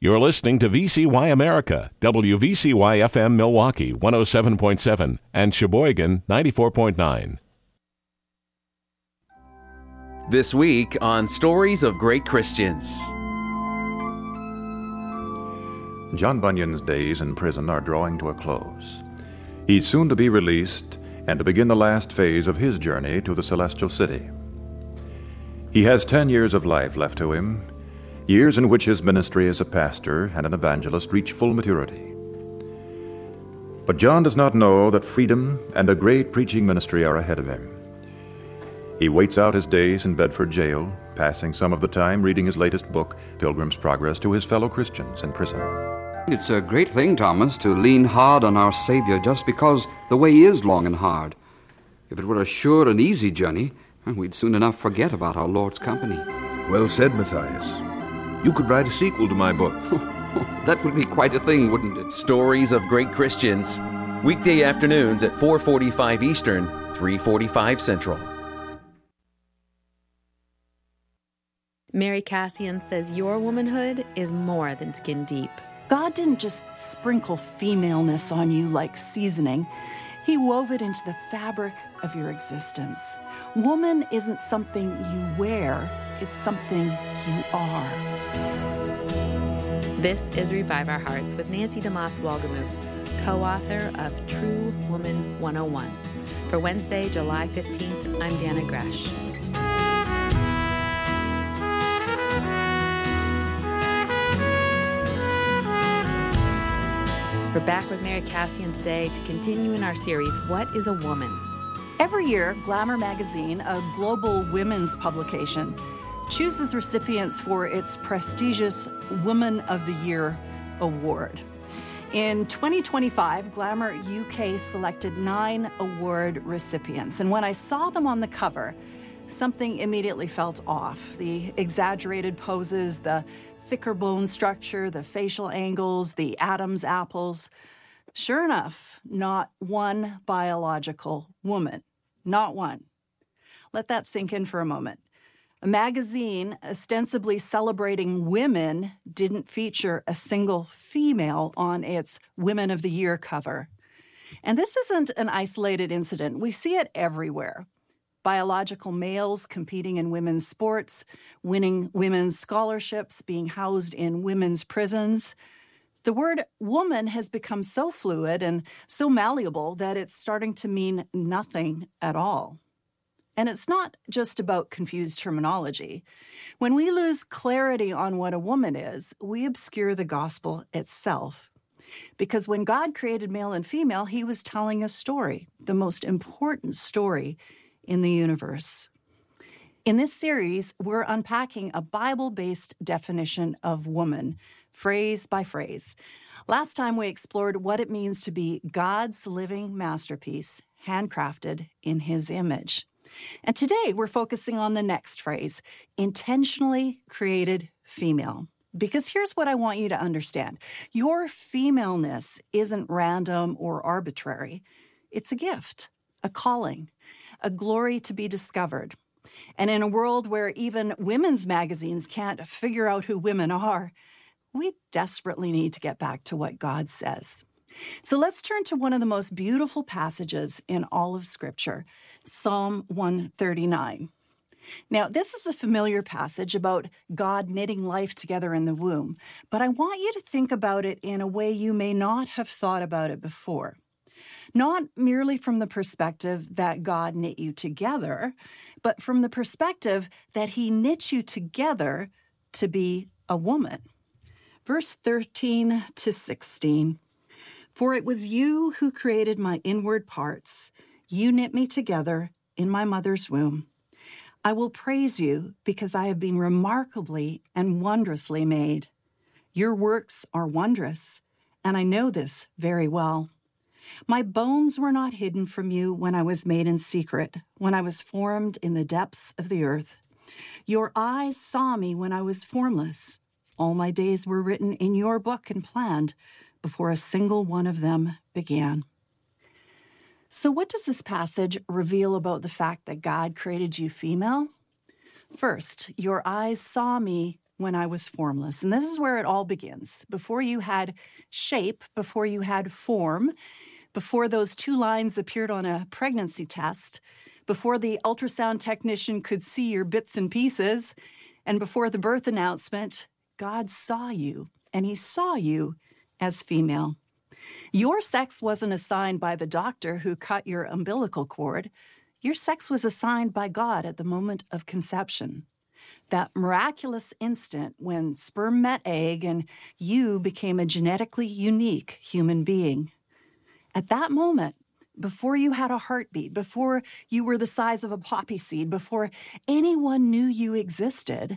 You're listening to VCY America, WVCY-FM Milwaukee 107.7 and Sheboygan 94.9. This week on Stories of Great Christians. John Bunyan's days in prison are drawing to a close. He's soon to be released and to begin the last phase of his journey to the celestial city. He has 10 years of life left to him, years in which his ministry as a pastor and an evangelist reach full maturity. But John does not know that freedom and a great preaching ministry are ahead of him. He waits out his days in Bedford jail, passing some of the time reading his latest book, Pilgrim's Progress, to his fellow Christians in prison. It's a great thing, Thomas, to lean hard on our Savior just because the way is long and hard. If it were a sure and easy journey, we'd soon enough forget about our Lord's company. Well said, Matthias. You could write a sequel to my book. That would be quite a thing, wouldn't it? Stories of Great Christians. Weekday afternoons at 4:45 Eastern, 3:45 Central. Mary Cassian says your womanhood is more than skin deep. God didn't just sprinkle femaleness on you like seasoning. He wove it into the fabric of your existence. Woman isn't something you wear, it's something you are. This is Revive Our Hearts with Nancy DeMoss Wolgemuth, co-author of True Woman 101. For Wednesday, July 15th, I'm Dana Gresh. We're back with Mary Cassian today to continue in our series, What is a Woman? Every year, Glamour magazine, a global women's publication, chooses recipients for its prestigious Woman of the Year award. In 2025, Glamour UK selected 9 award recipients, and when I saw them on the cover, something immediately felt off. The exaggerated poses, the thicker bone structure, the facial angles, the Adam's apples. Sure enough, not one biological woman. Not one. Let that sink in for a moment. A magazine ostensibly celebrating women didn't feature a single female on its Women of the Year cover. And this isn't an isolated incident. We see it everywhere. Biological males competing in women's sports, winning women's scholarships, being housed in women's prisons. The word woman has become so fluid and so malleable that it's starting to mean nothing at all. And it's not just about confused terminology. When we lose clarity on what a woman is, we obscure the gospel itself. Because when God created male and female, he was telling a story, the most important story in the universe. In this series, we're unpacking a Bible-based definition of woman, phrase by phrase. Last time we explored what it means to be God's living masterpiece, handcrafted in his image. And today we're focusing on the next phrase, intentionally created female. Because here's what I want you to understand. Your femaleness isn't random or arbitrary. It's a gift, a calling, a glory to be discovered. And in a world where even women's magazines can't figure out who women are, we desperately need to get back to what God says. So let's turn to one of the most beautiful passages in all of Scripture, Psalm 139. Now, this is a familiar passage about God knitting life together in the womb, but I want you to think about it in a way you may not have thought about it before. Not merely from the perspective that God knit you together, but from the perspective that he knit you together to be a woman. Verse 13 to 16. For it was you who created my inward parts. You knit me together in my mother's womb. I will praise you because I have been remarkably and wondrously made. Your works are wondrous, and I know this very well. My bones were not hidden from you when I was made in secret, when I was formed in the depths of the earth. Your eyes saw me when I was formless. All my days were written in your book and planned before a single one of them began. So what does this passage reveal about the fact that God created you female? First, your eyes saw me when I was formless. And this is where it all begins. Before you had shape, before you had form, before those 2 lines appeared on a pregnancy test, before the ultrasound technician could see your bits and pieces, and before the birth announcement, God saw you, and he saw you as female. Your sex wasn't assigned by the doctor who cut your umbilical cord. Your sex was assigned by God at the moment of conception. That miraculous instant when sperm met egg and you became a genetically unique human being. At that moment, before you had a heartbeat, before you were the size of a poppy seed, before anyone knew you existed,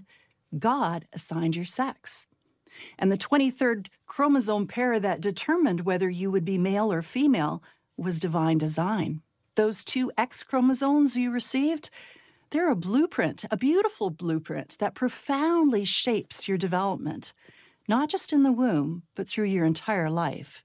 God assigned your sex. And the 23rd chromosome pair that determined whether you would be male or female was divine design. Those 2 X chromosomes you received, they're a blueprint, a beautiful blueprint that profoundly shapes your development, not just in the womb, but through your entire life.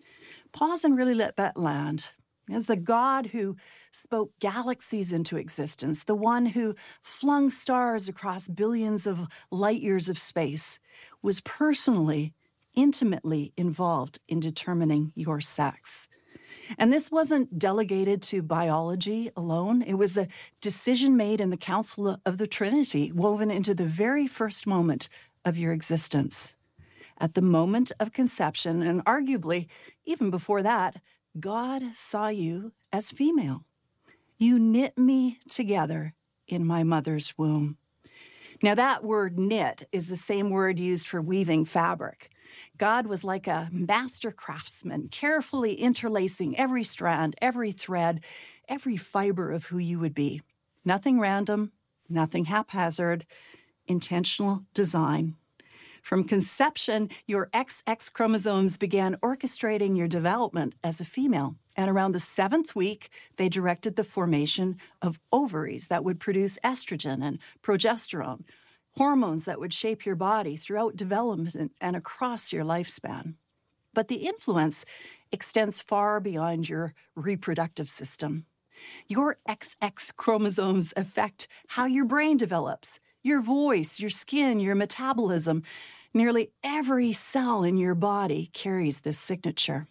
Pause and really let that land. As the God who spoke galaxies into existence, the one who flung stars across billions of light years of space, was personally, intimately involved in determining your sex. And this wasn't delegated to biology alone. It was a decision made in the Council of the Trinity, woven into the very first moment of your existence. At the moment of conception, and arguably even before that, God saw you as female. You knit me together in my mother's womb. Now, that word knit is the same word used for weaving fabric. God was like a master craftsman, carefully interlacing every strand, every thread, every fiber of who you would be. Nothing random, nothing haphazard, intentional design. From conception, your XX chromosomes began orchestrating your development as a female. And around the 7th week, they directed the formation of ovaries that would produce estrogen and progesterone, hormones that would shape your body throughout development and across your lifespan. But the influence extends far beyond your reproductive system. Your XX chromosomes affect how your brain develops, your voice, your skin, your metabolism. Nearly every cell in your body carries this signature.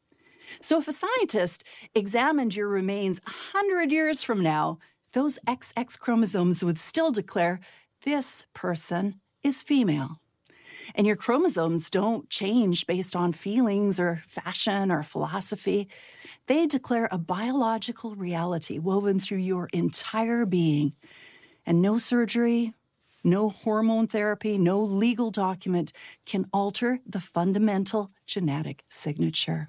So if a scientist examined your remains 100 years from now, those XX chromosomes would still declare this person is female. And your chromosomes don't change based on feelings or fashion or philosophy. They declare a biological reality woven through your entire being. And no surgery, no hormone therapy, no legal document can alter the fundamental genetic signature.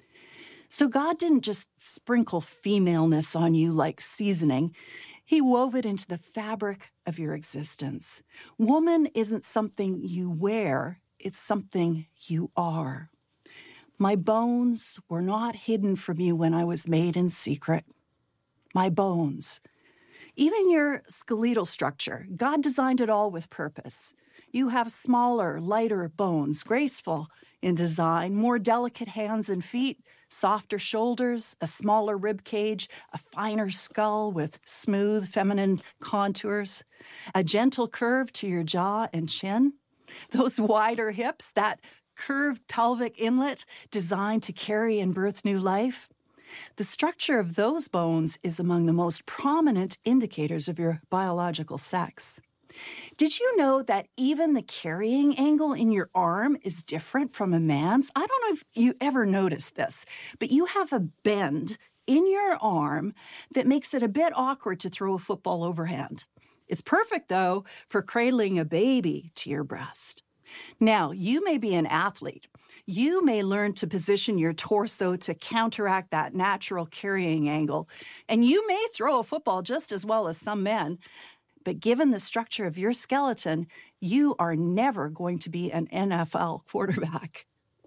So God didn't just sprinkle femaleness on you like seasoning. He wove it into the fabric of your existence. Woman isn't something you wear, it's something you are. My bones were not hidden from you when I was made in secret. My bones. Even your skeletal structure, God designed it all with purpose. You have smaller, lighter bones, graceful in design, more delicate hands and feet, softer shoulders, a smaller rib cage, a finer skull with smooth feminine contours, a gentle curve to your jaw and chin, those wider hips, that curved pelvic inlet designed to carry and birth new life. The structure of those bones is among the most prominent indicators of your biological sex. Did you know that even the carrying angle in your arm is different from a man's? I don't know if you ever noticed this, but you have a bend in your arm that makes it a bit awkward to throw a football overhand. It's perfect, though, for cradling a baby to your breast. Now, you may be an athlete. You may learn to position your torso to counteract that natural carrying angle, and you may throw a football just as well as some men. But given the structure of your skeleton, you are never going to be an NFL quarterback.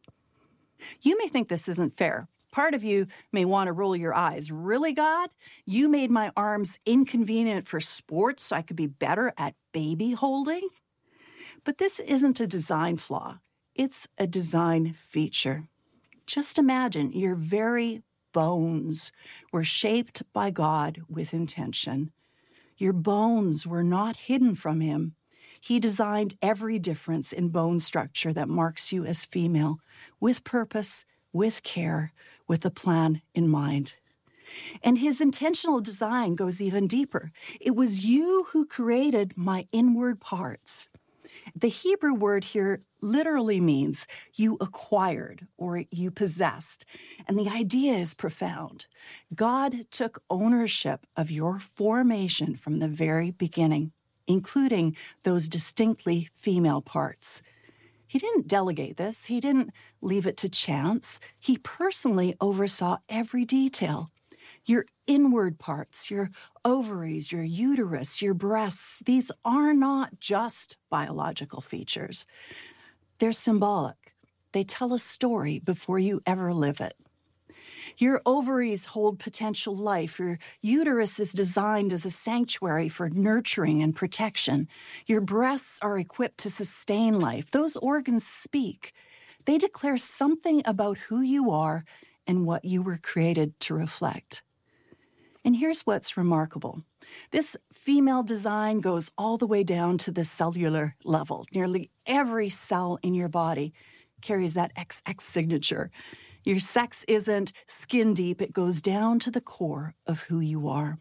You may think this isn't fair. Part of you may want to roll your eyes. Really, God? You made my arms inconvenient for sports so I could be better at baby holding? But this isn't a design flaw. It's a design feature. Just imagine your very bones were shaped by God with intention. Your bones were not hidden from him. He designed every difference in bone structure that marks you as female, with purpose, with care, with a plan in mind. And his intentional design goes even deeper. It was you who created my inward parts. The Hebrew word here literally means you acquired or you possessed. And the idea is profound. God took ownership of your formation from the very beginning, including those distinctly female parts. He didn't delegate this. He didn't leave it to chance. He personally oversaw every detail. Your inward parts, your ovaries, your uterus, your breasts, these are not just biological features. They're symbolic. They tell a story before you ever live it. Your ovaries hold potential life. Your uterus is designed as a sanctuary for nurturing and protection. Your breasts are equipped to sustain life. Those organs speak. They declare something about who you are and what you were created to reflect. And here's what's remarkable. This female design goes all the way down to the cellular level. Nearly every cell in your body carries that XX signature. Your sex isn't skin deep. It goes down to the core of who you are.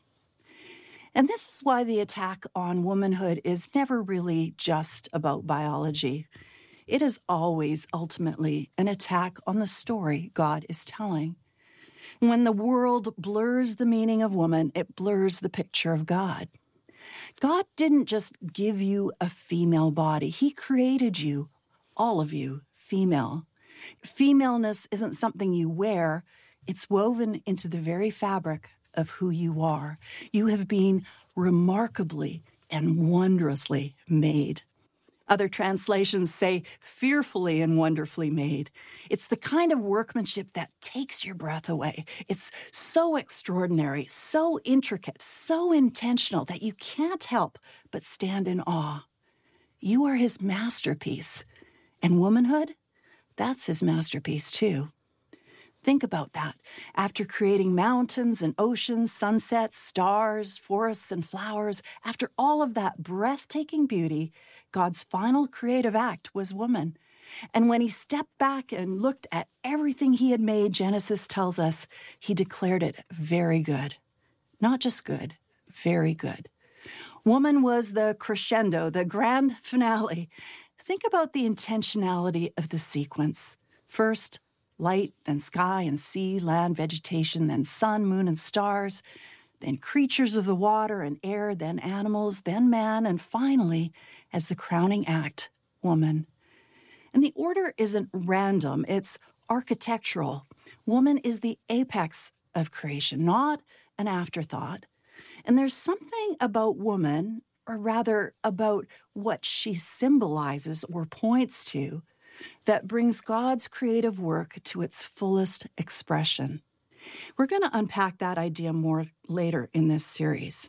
And this is why the attack on womanhood is never really just about biology. It is always ultimately an attack on the story God is telling. When the world blurs the meaning of woman, it blurs the picture of God. God didn't just give you a female body. He created you, all of you, female. Femaleness isn't something you wear. It's woven into the very fabric of who you are. You have been remarkably and wondrously made. Other translations say fearfully and wonderfully made. It's the kind of workmanship that takes your breath away. It's so extraordinary, so intricate, so intentional that you can't help but stand in awe. You are his masterpiece. And womanhood, that's his masterpiece too. Think about that. After creating mountains and oceans, sunsets, stars, forests, and flowers, after all of that breathtaking beauty, God's final creative act was woman. And when he stepped back and looked at everything he had made, Genesis tells us he declared it very good. Not just good, very good. Woman was the crescendo, the grand finale. Think about the intentionality of the sequence. First, light, then sky and sea, land, vegetation, then sun, moon, and stars, then creatures of the water and air, then animals, then man, and finally, as the crowning act, woman. And the order isn't random, it's architectural. Woman is the apex of creation, not an afterthought. And there's something about woman, or rather about what she symbolizes or points to, that brings God's creative work to its fullest expression. We're going to unpack that idea more later in this series.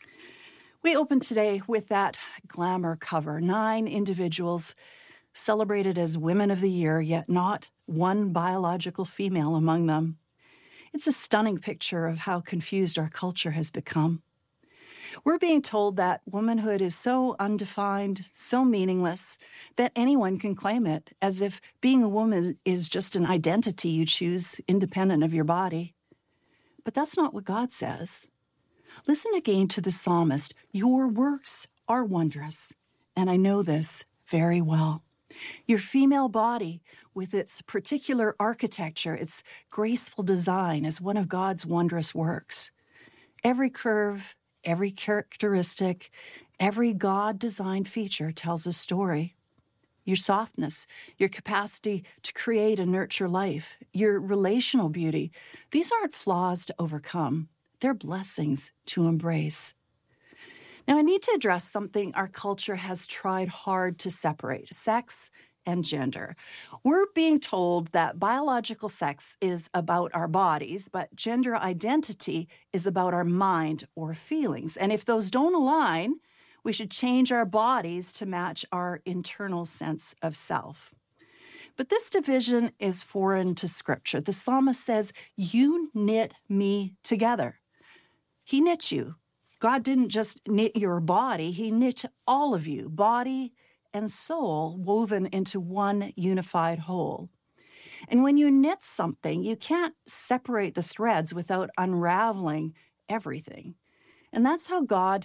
We open today with that glamour cover. 9 individuals celebrated as Women of the Year, yet not one biological female among them. It's a stunning picture of how confused our culture has become. We're being told that womanhood is so undefined, so meaningless, that anyone can claim it, as if being a woman is just an identity you choose independent of your body. But that's not what God says. Listen again to the psalmist. Your works are wondrous, and I know this very well. Your female body, with its particular architecture, its graceful design, is one of God's wondrous works. Every curve, every characteristic, every God-designed feature tells a story. Your softness, your capacity to create and nurture life, your relational beauty, these aren't flaws to overcome. They're blessings to embrace. Now, I need to address something our culture has tried hard to separate: sex and gender. We're being told that biological sex is about our bodies, but gender identity is about our mind or feelings. And if those don't align, we should change our bodies to match our internal sense of self. But this division is foreign to Scripture. The psalmist says, "You knit me together." He knit you. God didn't just knit your body, he knit all of you, body and soul, woven into one unified whole. And when you knit something, you can't separate the threads without unraveling everything. And that's how God